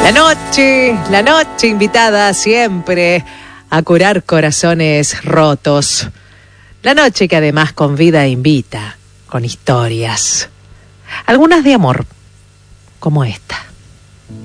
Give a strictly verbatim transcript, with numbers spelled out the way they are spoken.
La noche, la noche invitada siempre a curar corazones rotos. La noche que además convida e invita con historias. Algunas de amor, como esta.